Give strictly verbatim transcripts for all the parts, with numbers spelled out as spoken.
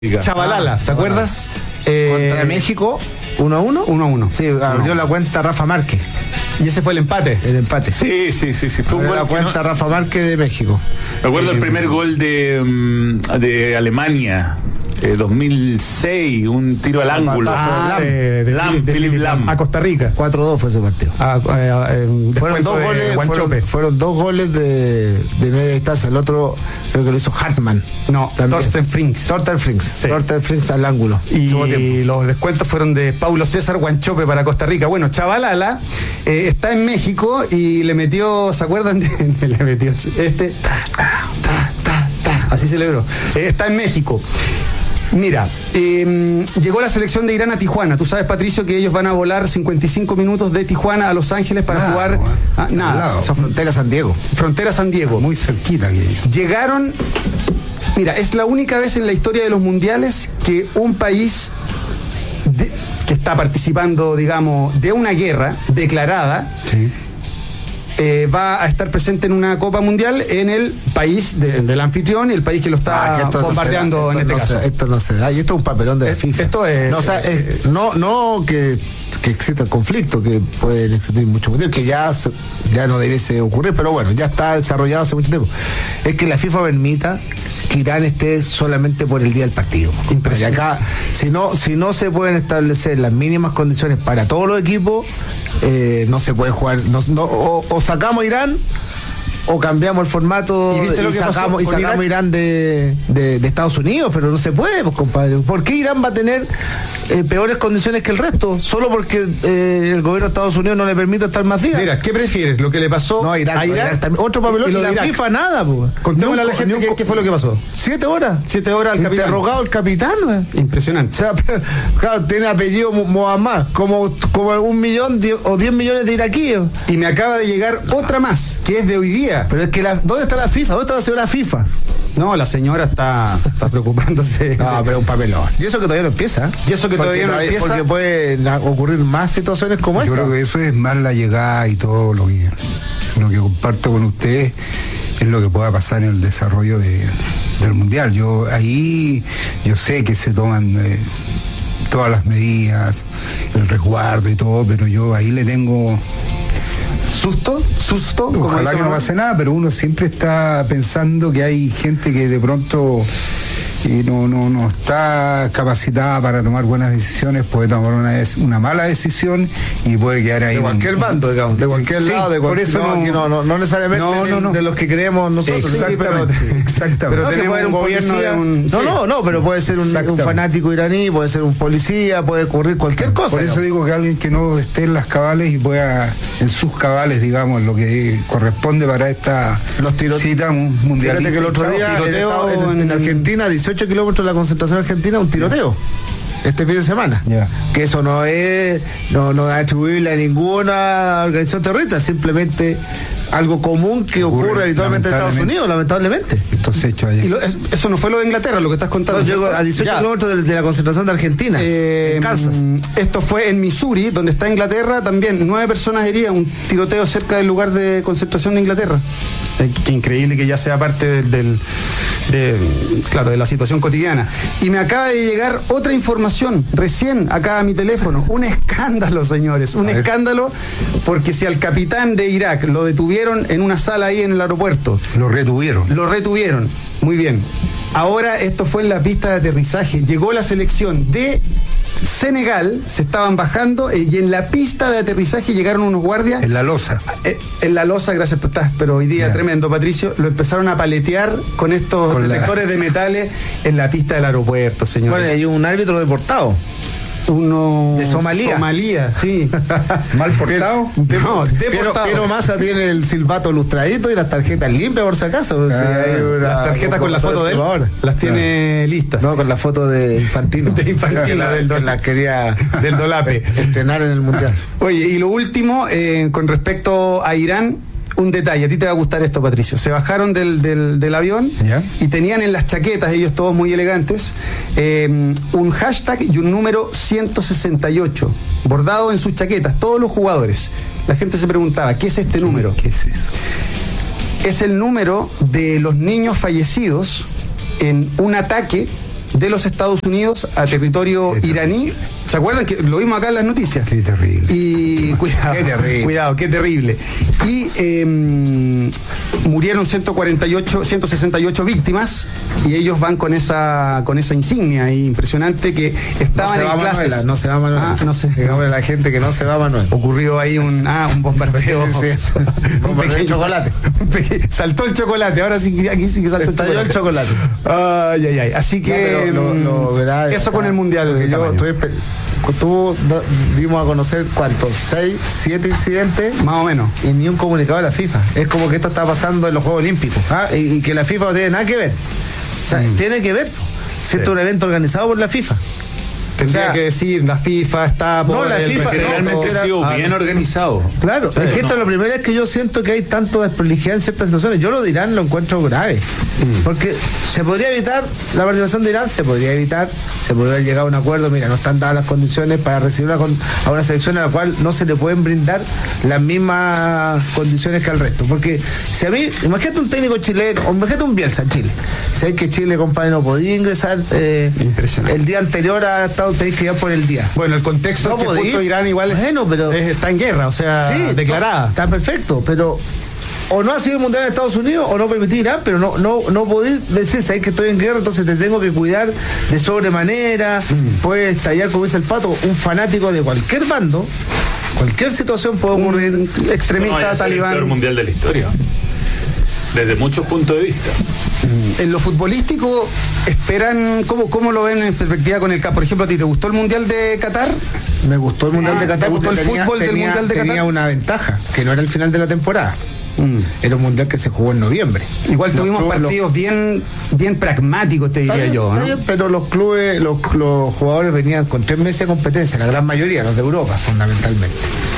Chavalala, ¿te acuerdas? Eh, Contra México, uno a uno. uno a uno. Sí, abrió no. la cuenta Rafa Márquez. Y ese fue el empate. El empate. Sí, sí, sí, sí. Fue un gol la cuenta no... Rafa Márquez de México. Me acuerdo eh, el primer gol de, de Alemania. Eh, dos mil seis, un tiro al ángulo. Ah, Lam, de, de, Lam, de, Philip Lam. A Costa Rica. cuatro dos fue ese partido. Ah, eh, eh, fueron, dos goles, fueron, fueron dos goles de, de media distancia. El otro creo que lo hizo Hartmann. No, Thorsten Frings. Thorsten Frings. Sí. Thorsten Frings al ángulo. Y los descuentos fueron de Paulo César Guanchope para Costa Rica. Bueno, Chavalala eh, está en México y le metió, ¿se acuerdan? De, le metió este. Ta, ta, ta, ta, así celebró. Eh, está en México. Mira, eh, llegó la selección de Irán a Tijuana. Tú sabes, Patricio, que ellos van a volar cincuenta y cinco minutos de Tijuana a Los Ángeles para claro, jugar. Ah, nada. O sea, frontera San Diego. Frontera San Diego. Ah, muy cerquita aquí. Llegaron. Mira, es la única vez en la historia de los mundiales que un país de, que está participando, digamos, de una guerra declarada. Sí. Eh, va a estar presente en una Copa Mundial en el país de, del anfitrión y el país que lo está ah, bombardeando no en este no caso. Se, esto no se da, y esto es un papelón de la FIFA. Esto es... No, o sea, es, no, no que, que exista el conflicto, que puede existir mucho mundial, que ya, ya no debiese ocurrir, pero bueno, ya está desarrollado hace mucho tiempo. Es que la FIFA permita que Irán esté solamente por el día del partido. Y acá, si no, si no se pueden establecer las mínimas condiciones para todos los equipos, eh, no se puede jugar. No, no, o, o sacamos Irán o cambiamos el formato y, viste lo y que sacamos, y sacamos Irán, Irán de, de, de Estados Unidos, pero no se puede, pues, compadre. ¿Por qué Irán va a tener eh, peores condiciones que el resto? Solo porque eh, el gobierno de Estados Unidos no le permite estar más días. Mira, ¿qué prefieres? ¿Lo que le pasó no, Irán, a Irán? Irán también, otro papelón y, y la Irak. FIFA nada, pues. Contémosle a la gente qué, qué fue lo que pasó. Siete horas. Siete horas al capitán. Interrogado el capitán, wey. Impresionante. O sea, claro, tiene apellido Mohammad, como, como un millón diez, o diez millones de iraquíes. Y me acaba de llegar otra más, que es de hoy día. Pero es que la ¿dónde está la FIFA? ¿Dónde está la señora FIFA? No, la señora está, está preocupándose. No, pero un papelón. Y eso que todavía no empieza. Y eso que todavía no empieza. Porque pueden ocurrir más situaciones como esta. Yo creo que eso es más la llegada y todo lo que, lo que comparto con ustedes es lo que pueda pasar en el desarrollo de, del Mundial. Yo ahí, yo sé que se toman eh, todas las medidas, el resguardo y todo, pero yo ahí le tengo... ¿Susto? ¿Susto? Ojalá que no pase nada, pero uno siempre está pensando que hay gente que de pronto eh, no, no, no está capacitada para tomar buenas decisiones, puede tomar una, una mala decisión y puede quedar ahí. De cualquier un, bando, digamos, de cualquier sí, lado, de cualquier, por eso no, no, no, no necesariamente no, no, no. De, de los que creemos nosotros. Exactamente, exactamente. Pero no, tenemos un, un gobierno de un... No, sí. no, no, pero puede ser un, un fanático iraní, puede ser un policía, puede ocurrir cualquier cosa. Por eso digamos. digo que alguien que no esté en las cabales y pueda, en sus cabales, digamos, lo que corresponde para esta los tiros, cita mundial. Fíjate que el otro día tiroteo en, en, en Argentina, dieciocho kilómetros de la concentración argentina, un tiroteo. Este fin de semana. Yeah. Que eso no es, no, no es atribuible a ninguna organización terrorista, simplemente algo común que ocurre, ocurre habitualmente en Estados Unidos, lamentablemente. Estos hechos allá. Y lo, es, eso no fue lo de Inglaterra, lo que estás contando. No, llegó a dieciocho kilómetros de, de la concentración de Argentina, eh, en Kansas. Esto fue en Missouri, donde está Inglaterra, también nueve personas heridas, un tiroteo cerca del lugar de concentración de Inglaterra. Eh, qué increíble que ya sea parte del, del de, claro, de la situación cotidiana. Y me acaba de llegar otra información, recién acá a mi teléfono, un escándalo, señores, un escándalo, porque si al capitán de Irak lo detuvieron en una sala ahí en el aeropuerto. Lo retuvieron. Lo retuvieron. Muy bien. Ahora esto fue en la pista de aterrizaje. Llegó la selección de Senegal, se estaban bajando eh, y en la pista de aterrizaje llegaron unos guardias. En la losa. Eh, en la losa, gracias por estar, pero hoy día yeah. tremendo, Patricio. Lo empezaron a paletear con estos con detectores la... de metales en la pista del aeropuerto, señor. Bueno, hay un árbitro deportado. Uno de Somalia. Somalia, sí. ¿Mal portado? De, no, deportado. Pero Massa tiene el silbato lustradito y las tarjetas limpias, por si acaso. Ah, sí, hay una, las tarjetas con la foto de él. Ahora. Las tiene ah. listas. No, con la foto de Infantino. De Infantino, la, del Dolape. La quería del Dolape. Estrenar en el Mundial. Oye, y lo último, eh, con respecto a Irán, un detalle, a ti te va a gustar esto, Patricio. Se bajaron del, del, del avión ¿Ya? y tenían en las chaquetas, ellos todos muy elegantes, eh, un hashtag y un número ciento sesenta y ocho, bordado en sus chaquetas, todos los jugadores. La gente se preguntaba, ¿qué es este ¿Qué, número? ¿Qué es eso? Es el número de los niños fallecidos en un ataque de los Estados Unidos a territorio iraní. ¿Se acuerdan que lo vimos acá en las noticias? Qué terrible. Y cuidado, Qué terrible. cuidado, qué terrible. Y eh, murieron ciento cuarenta y ocho, ciento sesenta y ocho víctimas y ellos van con esa con esa insignia ahí impresionante que estaban no se en va clases. Manuela, no se va Manuel. Ah, no sé. Digámosle a la gente que no se va Manuel. Ocurrió ahí un ah un bombardeo. Sí, sí. un Bombardeo de chocolate. un peque- saltó el chocolate. Ahora sí que aquí sí que saltó el Estalló chocolate. el chocolate. Ay, ay, ay. Así que Ya, pero lo- lo verá, eso está- con el mundial. porque el yo tamaño. estuve espe- tú da- dimos a conocer cuántos, seis, siete incidentes Más o menos. y ni un comunicado de la FIFA. Es como que esto está pasando en los Juegos Olímpicos, ¿ah? y, y que la FIFA no tiene nada que ver. O sea, Mm. tiene que ver. Si esto es un evento organizado por la FIFA. Tendría O sea, que decir, la FIFA está por No, la el- FIFA, Generalmente no, ha sido ah, bien organizado. Claro, Sí, es que esto no. es lo primero es que yo siento que hay tanto desprolijidad en ciertas situaciones. Yo lo de Irán lo encuentro grave. Porque se podría evitar la participación de Irán, se podría evitar, se podría haber llegado a un acuerdo, mira, no están dadas las condiciones para recibir una con- a una selección a la cual no se le pueden brindar las mismas condiciones que al resto. Porque si a mí, imagínate un técnico chileno, o imagínate un Bielsa en Chile. Sabes que Chile, compadre, no podía ingresar eh, Impresionante. el día anterior a Estado, tenéis que ir por el día. Bueno, el contexto No es que podí. justo Irán igual es- Bueno, pero- es- está en guerra, o sea, Sí, declarada. Está perfecto, pero o no ha sido el mundial en Estados Unidos o no permitir Irán, pero no no no podéis decir, sabes que estoy en guerra, entonces te tengo que cuidar de sobremanera, puede estallar, como dice el Pato, un fanático de cualquier bando, cualquier situación puede ocurrir. Un extremista No, vaya a ser el peor talibán. mundial de la historia. Desde muchos puntos de vista. En lo futbolístico, esperan, ¿cómo, cómo lo ven en perspectiva con el K? Por ejemplo, ¿a ti te gustó el Mundial de Qatar? Me gustó el mundial Ah, de ¿te Qatar gustó porque el tenía, fútbol del tenía- Mundial de tenía Qatar? una ventaja, que no era el final de la temporada. Era un mundial que se jugó en noviembre. Igual Los tuvimos clubes- los- partidos bien, bien pragmáticos, te Está diría bien, yo, está ¿no? bien, pero los clubes, los, los jugadores venían con tres meses de competencia, la gran mayoría, los de Europa, fundamentalmente.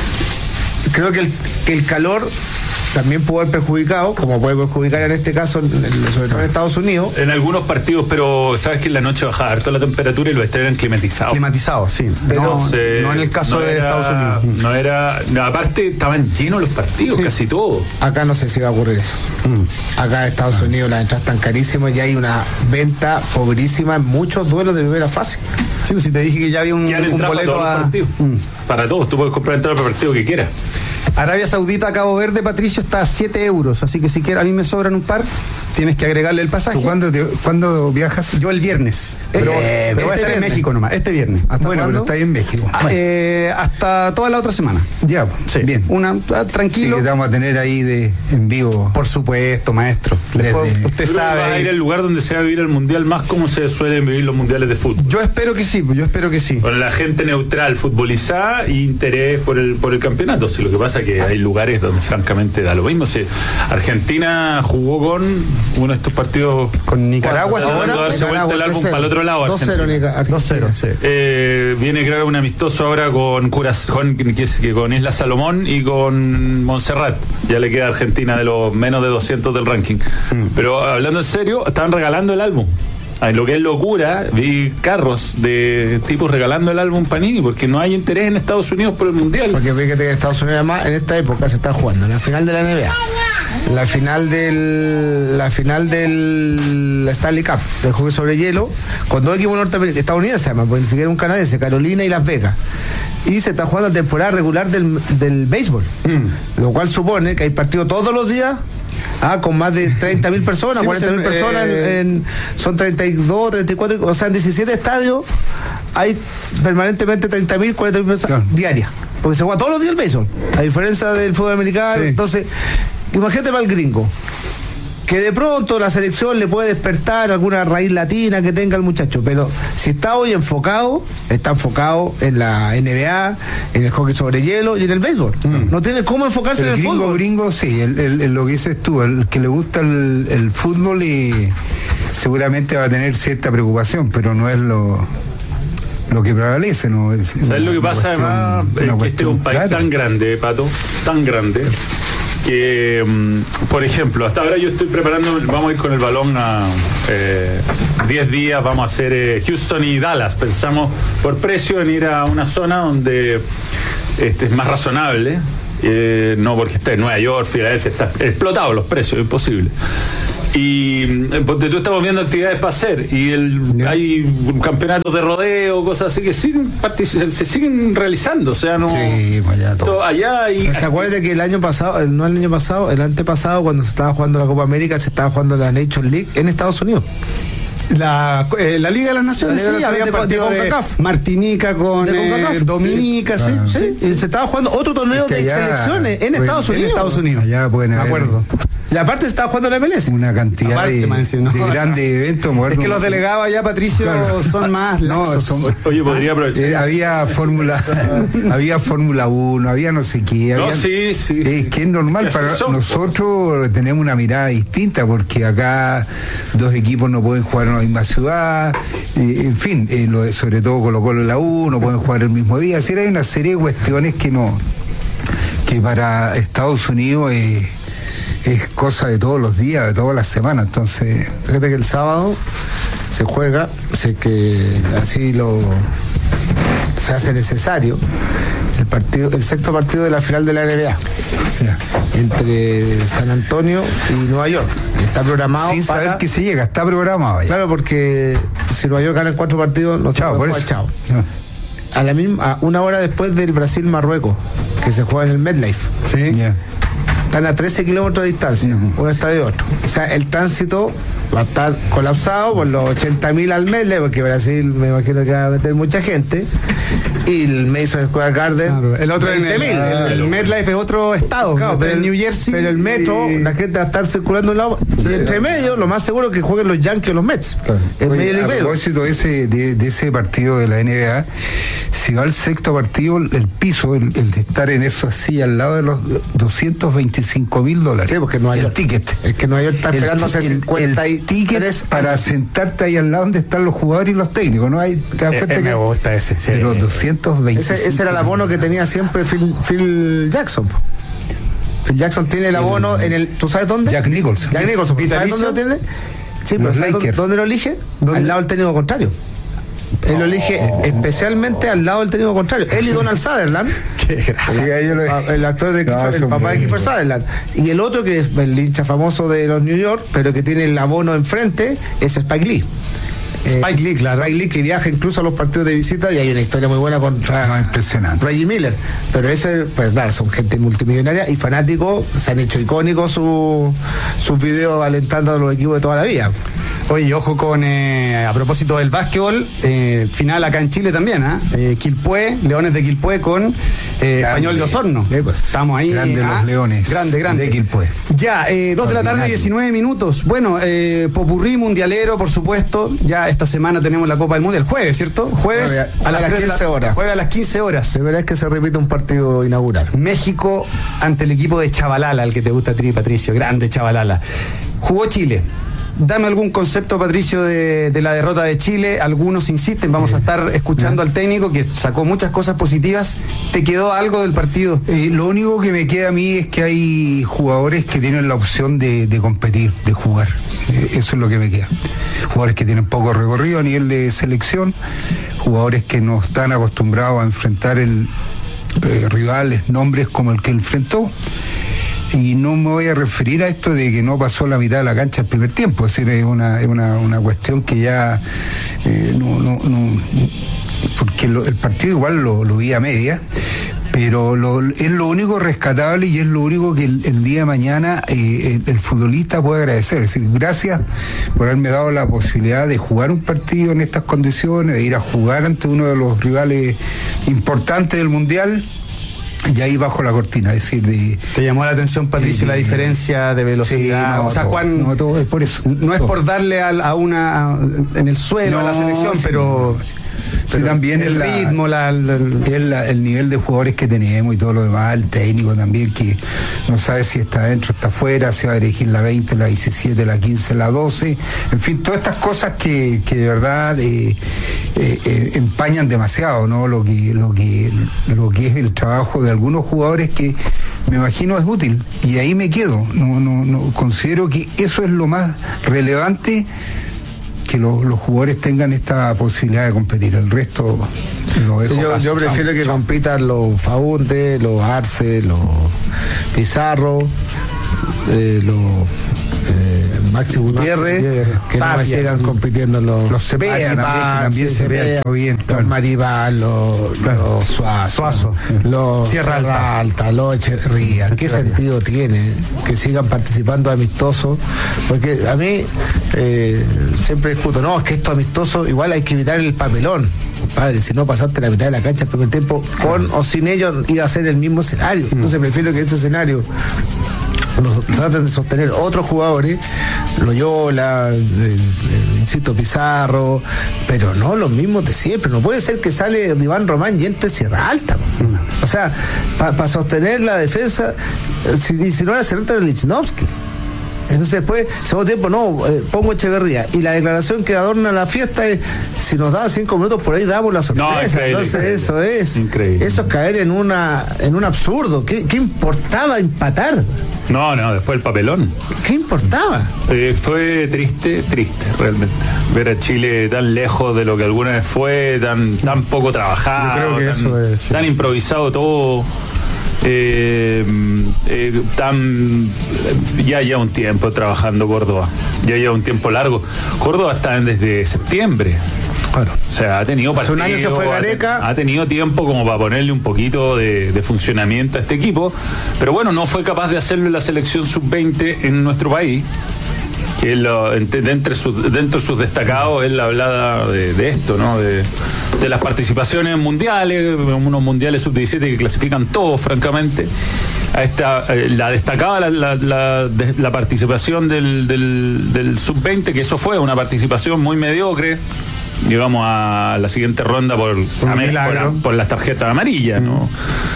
Creo que el, que el calor también pudo haber perjudicado, como puede perjudicar en este caso, en- en- sobre todo en Estados Unidos. En algunos partidos, pero sabes que en la noche bajaba harto la temperatura y los estadios eran climatizados. Climatizado, sí. Pero, no, Entonces, no en el caso no de era- Estados Unidos. No era. no, aparte, estaban llenos los partidos, Sí. casi todos. Acá no sé si va a ocurrir eso. Acá en Estados Unidos las entradas están carísimas y hay una venta pobrísima en muchos duelos de primera fase. Sí, pues si te dije que ya había un, Que han un entrado para boleto todos los a partidos. Mm. Para todos, tú puedes comprar entrada para el partido que quieras. Arabia Saudita, Cabo Verde, Patricio, está a siete euros, así que si quieres, a mí me sobran un par, tienes que agregarle el pasaje. ¿Tú cuándo, te- cuándo viajas? Yo el viernes, pero, Eh, pero voy a este estar en viernes. México nomás, este viernes. ¿Hasta Bueno, cuándo? pero está ahí en México. Ah, Bueno, eh, hasta toda la otra semana. ya, pues, Sí, bien. Una, ah, Así tranquilo. que te vamos a tener ahí de en vivo. Por supuesto, maestro. Les Desde- puedo- usted Creo que sabe. vas a ir ahí. al lugar donde se va a vivir el mundial más como se suelen vivir los mundiales de fútbol. Yo espero que sí, pues, yo espero que sí. Con la gente neutral, futbolizada e interés por el por el campeonato. Si lo que pasa es que hay lugares donde francamente da lo mismo. Si Argentina jugó con uno de estos partidos Con Nicaragua, Está ahora, dando darse vuelta el álbum para el otro lado. dos cero Argentina. dos cero, sí. Eh, viene creo un amistoso ahora con Curazón, que es- que con Isla Salomón y con Montserrat. Ya le queda a Argentina de los menos de doscientos del ranking. Pero hablando en serio, estaban regalando el álbum. Ay, lo que es locura, vi carros de tipos regalando el álbum Panini porque no hay interés en Estados Unidos por el mundial. Porque fíjate que Estados Unidos además en esta época se está jugando en la final de la N B A, la final del la final del Stanley Cup, del hockey sobre hielo, con dos equipos norteamericanos, estadounidenses además, porque ni siquiera un canadiense, Carolina y Las Vegas. Y se está jugando la temporada regular del, del béisbol, lo cual supone que hay partidos todos los días. Ah, con más de treinta mil personas, Sí, cuarenta mil pues, personas, eh, en, en- son treinta y dos, treinta y cuatro, o sea, en diecisiete estadios hay permanentemente treinta mil, cuarenta mil personas Claro. diarias. Porque se juega todos los días el béisbol, a diferencia del fútbol americano. Sí. Entonces, imagínate para el gringo, que de pronto la selección le puede despertar alguna raíz latina que tenga el muchacho, pero si está hoy enfocado, está enfocado en la N B A, en el hockey sobre hielo y en el béisbol. No tiene cómo enfocarse El en el gringo, fútbol. gringo, sí, el, el- el- lo que dices tú, el que le gusta el, el fútbol y seguramente va a tener cierta preocupación, pero no es lo lo que prevalece, ¿no? Es ¿Sabes una- lo que una pasa cuestión- además? una Es que este es cuestión un país clara. tan grande, Pato, tan grande, que, mm, por ejemplo, hasta ahora yo estoy preparando, vamos a ir con el balón a eh, diez días, vamos a hacer eh, Houston y Dallas. Pensamos por precio en ir a una zona donde este, es más razonable, eh, no porque esté en Nueva York, Filadelfia, está explotado los precios, imposible. Y porque tú estamos viendo actividades para hacer y el, hay campeonatos de rodeo, cosas así que siguen partic- se siguen realizando, o sea, no Sí, pues allá todo. todo allá y ¿Se acuerdan que el año pasado, el- no el año pasado, el antepasado, cuando se estaba jugando la Copa América, se estaba jugando la Nations League en Estados Unidos? La, eh, la Liga de las Naciones, La Liga de sí, las había Naciones de- partido de de, CONCACAF. Martinica con De eh, CONCACAF, Dominica, sí, Ah, sí, Y se estaba jugando otro torneo Es que de allá selecciones en pueden- Estados en Unidos. Estados Unidos. Allá pueden me haber acuerdo. Y aparte se estaba jugando la M L S. una cantidad Aparte, de, más encima, de ¿no? grandes eventos. Es modernos. que los delegados allá, Patricio, Claro. son más No, laxos. son- oye, podría aprovechar. Eh, había Fórmula había Fórmula uno, había no sé qué. No, había- sí, sí, Es sí. que es normal, Así para son, nosotros tenemos una mirada distinta porque acá dos equipos no pueden jugar en la misma ciudad, eh, en fin, eh, lo- sobre todo Colo Colo y la U, no pueden jugar el mismo día. Así hay una serie de cuestiones que no, que para Estados Unidos eh, es cosa de todos los días, de todas las semanas. Entonces, Fíjate que el sábado se juega, sé que así lo se hace necesario el partido, el sexto partido de la final de la N B A ya, entre San Antonio y Nueva York. Está programado sin para, saber que se llega, está programado ya. claro, porque si Nueva York gana en cuatro partidos, no se Chao, por puede eso. jugar, chao. Ya, A la misma, a una hora después del Brasil-Marruecos, que se juega en el MetLife. Sí. ya. Están a trece kilómetros de distancia, Ujú. un estadio de otro. O sea, el tránsito va a estar colapsado por los ochenta mil al mes, porque Brasil me imagino que va a meter mucha gente. Y el Madison Square Garden, Claro, el otro en el, veinte mil. el, el MetLife es otro estado, Claro, del pero, New Jersey. pero el metro, y- la gente va a estar circulando de un lado. Y entre medio, lo más seguro es que jueguen los Yankees o los Mets. En Oye, medio del a medio. propósito de ese, de, de ese partido de la N B A, si va al sexto partido, el, el piso, el, el de estar en eso así al lado de los doscientos veinticinco mil dólares. Sí, porque Nueva el York. ticket. Es que Nueva York está El esperando ti- hace el- cincuenta y el ticket tres para años. sentarte ahí al lado donde están los jugadores y los técnicos, ¿no? Hay, te das Eh, cuenta eh, que me gusta ese, sí. pero doscientos veinticinco. Ese, ese era el abono que tenía siempre Phil, Phil Jackson. Phil Jackson tiene el abono en el. ¿Tú sabes dónde? Jack Nicholson. Jack Nicholson. ¿Sabes ¿Vitalicio? dónde lo tiene? Sí, pero Los ¿sabes dónde, Lakers. dónde lo elige? ¿Dónde? Al lado del técnico contrario. Él lo elige especialmente al lado del técnico contrario. Él y Donald Sutherland. Qué gracia. Sí, ahí yo lo- Ah, el actor de No, Kiefer- el son papá de buenos. Kiefer Sutherland. Y el otro que es el hincha famoso de los New York, pero que tiene el abono enfrente, es Spike Lee. Spike Lee, claro. Spike Lee, que viaja incluso a los partidos de visita, y hay una historia muy buena contra No, impresionante. Reggie Miller. Pero ese, pues claro, son gente multimillonaria y fanáticos, se han hecho icónicos su- sus videos alentando a los equipos de toda la vida. Oye, y ojo con, eh, a propósito del básquetbol, eh, final acá en Chile también, ¿ah? Eh, Quilpué, Leones de Quilpué con eh, Español de Osorno. Sí, pues. Estamos ahí. Grande ¿ah? los Leones Grande, grande. de Quilpué. Ya, eh, dos de la tarde, Ordinario. diecinueve minutos. Bueno, eh, popurrí mundialero, por supuesto. Ya esta semana tenemos la Copa del Mundo, el jueves, ¿cierto? Jueves Jueves, a las a las tres de la- quince horas. Jueves a las quince horas. De verdad es que se repite un partido inaugural. México ante el equipo de Chavalala, el que te gusta a ti, Patricio. Grande Chavalala. Jugó Chile. Dame algún concepto, Patricio, de, de la derrota de Chile. Algunos insisten, vamos a estar escuchando al técnico que sacó muchas cosas positivas. ¿Te quedó algo del partido? Eh, lo único que me queda a mí es que hay jugadores que tienen la opción de, de competir, de jugar. Eh, eso es lo que me queda. Jugadores que tienen poco recorrido a nivel de selección, jugadores que no están acostumbrados a enfrentar el, eh, rivales, nombres como el que enfrentó. Y no me voy a referir a esto de que no pasó la mitad de la cancha el primer tiempo, es decir, es una, es una, una cuestión que ya eh, no, no, no, porque lo- el partido igual lo, lo vi a media, pero lo- es lo único rescatable y es lo único que el, el día de mañana eh, el, el futbolista puede agradecer. Es decir, gracias por haberme dado la posibilidad de jugar un partido en estas condiciones, de ir a jugar ante uno de los rivales importantes del Mundial. Y ahí bajo la cortina, es decir, de... ¿Te llamó la atención, Patricio, Sí, la diferencia de velocidad? Sí, no, o sea, todo, Juan, no, todo, es por eso. no es todo. por darle a, a una a- en el suelo a la No, selección, sí, pero, no, sí. pero Sí, también el es la- ritmo, la, la- Es la- el nivel de jugadores que tenemos y todo lo demás, el técnico también, que no sabe si está adentro, está afuera, si va a dirigir la veinte, la diecisiete, la quince, la doce, en fin, todas estas cosas que, que de verdad eh, eh, eh, empañan demasiado, ¿no? Lo que, lo que, lo que es el trabajo de algunos jugadores que me imagino es útil, y ahí me quedo. No, no, no considero que eso es lo más relevante, que lo- los jugadores tengan esta posibilidad de competir. El resto lo dejo Yo, paso. yo prefiero Chao, que chao. compitan los Faunde, los Arce, los Pizarro, eh, los eh, Maxi Gutiérrez, Gutiérrez, que no me Tapia. sigan compitiendo los, Los Cepeda también, que también sí, Cepeda Cepeda, está bien, los claro. Maribal, los, Claro. los Suazo, Suazo. los Sierra Sierra Alta. Alta, los Echeverría. ¿Qué sentido tiene que sigan participando amistosos? Porque a mí eh, siempre discuto, no, es que esto amistoso igual hay que evitar el papelón. Padre, si no pasaste la mitad de la cancha el primer tiempo, con o sin ellos iba a ser el mismo escenario. Entonces prefiero que ese escenario lo traten de sostener otros jugadores, Loyola, el, el, insisto, Pizarro, pero no los mismos de siempre. No puede ser que sale Iván Román y entre Sierra Alta. O sea, para pa sostener la defensa, eh, si, y si no era Serreta de Lichnowsky. Entonces después, segundo tiempo, no, eh, pongo Echeverría. Y la declaración que adorna la fiesta es, si nos dan cinco minutos por ahí, damos la sorpresa. No, increíble, Entonces increíble. eso es, Increíble. eso es caer en una, en un absurdo. ¿Qué, qué importaba empatar? No, no, después el papelón. ¿Qué importaba? Eh, fue triste, triste, realmente. Ver a Chile tan lejos de lo que alguna vez fue, tan, tan poco trabajado, Yo creo que tan, eso es, sí. tan improvisado todo. Eh, eh, tan ya lleva un tiempo trabajando Córdoba, ya lleva un tiempo largo. Córdoba está desde septiembre. Bueno, O sea, ha tenido Hace un partido, año se fue ha te- Gareca. Ha, tenido tiempo como para ponerle un poquito de, de funcionamiento a este equipo, pero bueno, no fue capaz de hacerlo en la selección sub veinte en nuestro país, que es lo, entre, dentro, de sus, dentro de sus destacados es la hablada de, de esto, ¿no? De, de las participaciones mundiales, unos mundiales sub diecisiete que clasifican todos, francamente. A esta, eh, la destacaba la, la, la, de- la participación del, del, del sub veinte, que eso fue una participación muy mediocre. Llegamos a la siguiente ronda por, un ame- milagro. por, por las tarjetas amarillas, ¿no?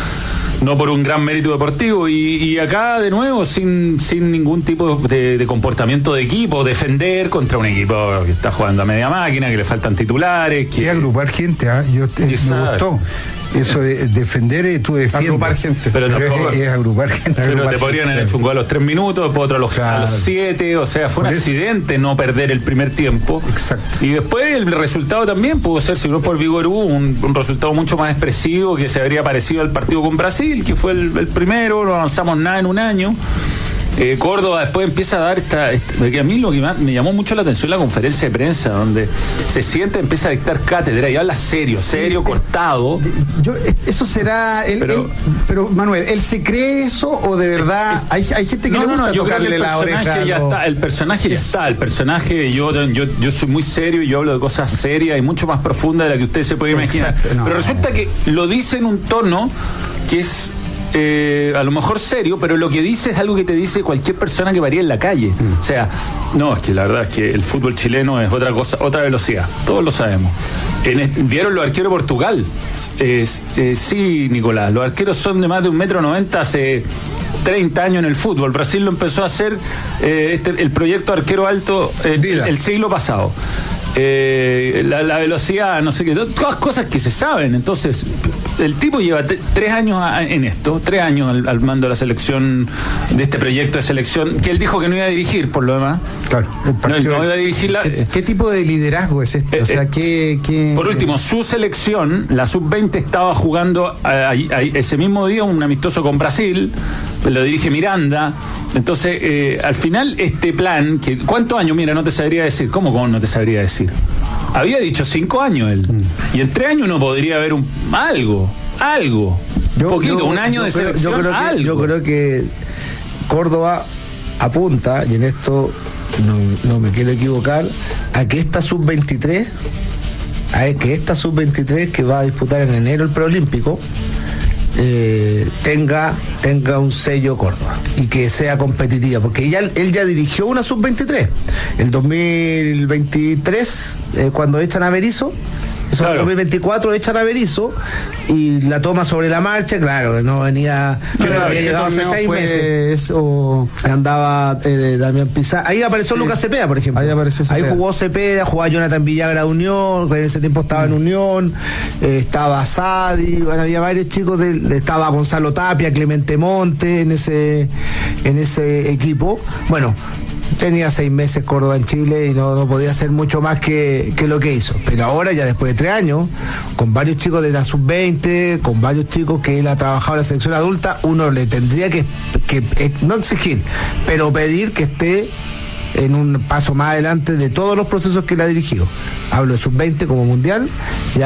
No por un gran mérito deportivo. Y, y acá, de nuevo, sin, sin ningún tipo de, de comportamiento de equipo, defender contra un equipo que está jugando a media máquina, que le faltan titulares. Y Que, agrupar gente, ¿ah? Yo, eh, me Exacto. gustó. Eso de defender y tú defiendes. Agrupar gente. Pero Pero, tampoco- es, es agrupar gente. pero agrupar te podrían gente. haber hecho un gol a los tres minutos, después otro a los, a Claro. los siete. O sea, fue un Por eso. accidente no perder el primer tiempo. Exacto. Y después el resultado también pudo ser, si no por Vigor hubo un, un resultado mucho más expresivo que se habría parecido al partido con Brasil, que fue el, el primero, no avanzamos nada en un año. Eh, Córdoba después empieza a dar esta, esta- porque a mí lo que más- me llamó mucho la atención la conferencia de prensa, donde se siente, empieza a dictar cátedra y habla serio, serio, cortado. Yo, eso será. Él, Pero- él- pero, Manuel, ¿él se cree eso o de verdad hay, hay gente que No, le no, gusta no, yo creo que tocarle el la oreja? personaje ya a los- está, el personaje ya está, el personaje, yo, yo, yo soy muy serio y yo hablo de cosas serias y mucho más profundas de la que usted se puede imaginar. Exacto, no. Pero resulta que lo dice en un tono que es eh, a lo mejor serio, pero lo que dice es algo que te dice cualquier persona que varía en la calle. O sea, no, es que la verdad es que el fútbol chileno es otra cosa, otra velocidad, todos lo sabemos. En el- ¿Vieron los arqueros de Portugal? Es- eh, sí, Nicolás, los arqueros son de más de un metro noventa hace treinta años en el fútbol. Brasil lo empezó a hacer eh, este, el proyecto arquero alto eh, el, Dida. el siglo pasado. Eh, la, la velocidad, no sé qué, todas cosas que se saben. Entonces, el tipo lleva te- tres años a- en esto, tres años al, al mando de la selección, de este proyecto de selección, que él dijo que no iba a dirigir, por lo demás. Claro, el No, partido no iba a dirigir la. ¿Qué, qué tipo de liderazgo es este? Eh, O sea, eh, ¿qué, qué- Por último, su selección, la sub veinte, estaba jugando eh, ahí- ahí ese mismo día un amistoso con Brasil, lo dirige Miranda. Entonces, eh, al final, este plan, que ¿cuántos años? Mira, no te sabría decir. ¿Cómo, cómo no te sabría decir? Había dicho cinco años él. Y en tres años uno podría haber un algo, algo. Yo- un poquito, yo- un año yo de creo- selección, yo creo que, algo. yo creo que Córdoba apunta, y en esto no, no me quiero equivocar, a que esta sub veintitrés, a que esta sub veintitrés que va a disputar en enero el preolímpico, eh, tenga, tenga un sello Córdoba y que sea competitiva, porque ya, él ya dirigió una sub veintitrés el dos mil veintitrés, eh, cuando echan a Berizzo. Eso en Claro. el dos mil veinticuatro echan a Berizzo y la toma sobre la marcha, claro, no venía, ¿Qué no había qué llegado hace torneo seis fue meses. ese? O- Andaba eh, Damián Pizarro. Ahí apareció Sí. Lucas Cepeda, por ejemplo. Ahí apareció Ahí Cepeda. jugó Cepeda, jugaba Jonathan Villagra de Unión, que en ese tiempo estaba en Unión, eh, estaba Sadi, bueno, había varios chicos, de, estaba Gonzalo Tapia, Clemente Monte en ese, en ese equipo. Bueno, tenía seis meses Córdoba en Chile y no, no podía hacer mucho más que, que lo que hizo. Pero ahora, ya después de tres años, con varios chicos de la sub veinte, con varios chicos que él ha trabajado en la selección adulta, uno le tendría que, que eh, no exigir, pero pedir que esté en un paso más adelante de todos los procesos que él ha dirigido. Hablo de sub veinte como mundial, ya